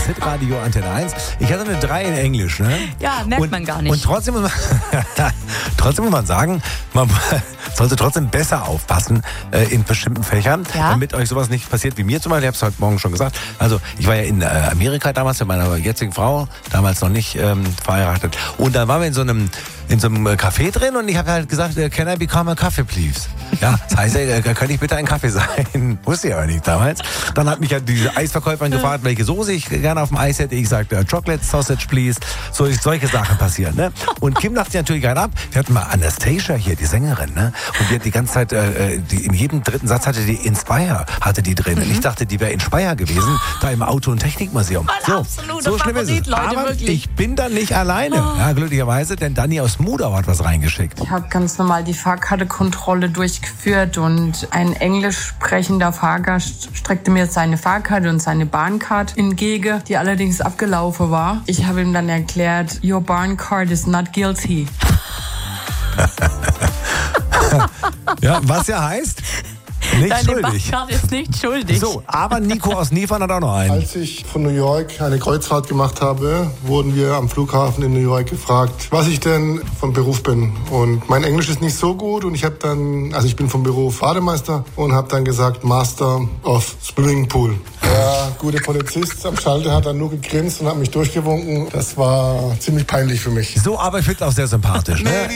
Hitradio Antenne 1. Ich hatte eine 3 in Englisch, ne? Ja, merkt man gar nicht. Und trotzdem muss man sagen, man sollte trotzdem besser aufpassen in bestimmten Fächern, damit euch sowas nicht passiert wie mir zum Beispiel. Ich habe es heute Morgen schon gesagt. Also ich war ja in Amerika damals mit meiner jetzigen Frau, damals noch nicht verheiratet. Und dann waren wir in so einem Café drin und ich habe halt gesagt, can I become a coffee, please? Ja, das heißt, kann ich bitte ein Kaffee sein? Wusste ich aber nicht damals. Dann hat mich ja diese Eisverkäuferin gefragt, welche Soße ich gerne auf dem Eis hätte. Ich sagte, Chocolate Sausage, please. Solche Sachen passieren, ne? Und Kim lacht sich natürlich gerade ab. Wir hatten mal Anastasia hier, die Sängerin, ne? Und die hat die ganze Zeit, in jedem dritten Satz hatte die Inspire, drin. Und ich dachte, die wäre Inspire gewesen, da im Auto- und Technikmuseum. So schlimm ist es. Leute, aber wirklich. ich bin dann nicht alleine, ja, glücklicherweise, denn Dani aus Mudau hat was reingeschickt. Ich habe ganz normal die Fahrkartekontrolle durchgeführt und ein englisch sprechender Fahrgast streckte mir seine Fahrkarte und seine Bahncard entgegen, die allerdings abgelaufen war. Ich habe ihm dann erklärt, your Bahncard is not guilty. Ja, was ja heißt, nicht Deine schuldig. Bahncard ist nicht schuldig. So, aber Nico aus Niefern hat auch noch einen. Als ich von New York eine Kreuzfahrt gemacht habe, wurden wir am Flughafen in New York gefragt, was ich denn vom Beruf bin. Und mein Englisch ist nicht so gut und ich bin vom Beruf Bademeister und habe dann gesagt Master of Swimming Pool. Der gute Polizist am Schalter hat dann nur gegrinst und hat mich durchgewunken. Das war ziemlich peinlich für mich. So, aber ich finde es auch sehr sympathisch. Ne?